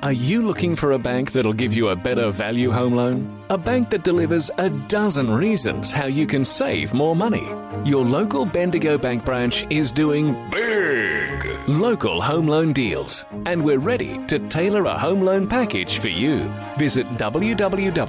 Are you looking for a bank that'll give you a better value home loan? A bank that delivers a dozen reasons how you can save more money. Your local Bendigo Bank branch is doing big local home loan deals, and we're ready to tailor a home loan package for you. Visit www